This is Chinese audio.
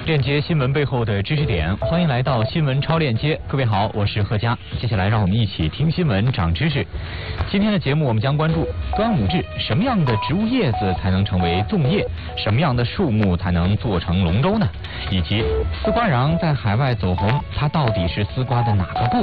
链接新闻背后的知识点，欢迎来到新闻超链接。各位好，我是何佳。接下来让我们一起听新闻长知识。今天的节目我们将关注端午日，什么样的植物叶子才能成为粽叶？什么样的树木才能做成龙舟呢？以及丝瓜瓤在海外走红，它到底是丝瓜的哪个部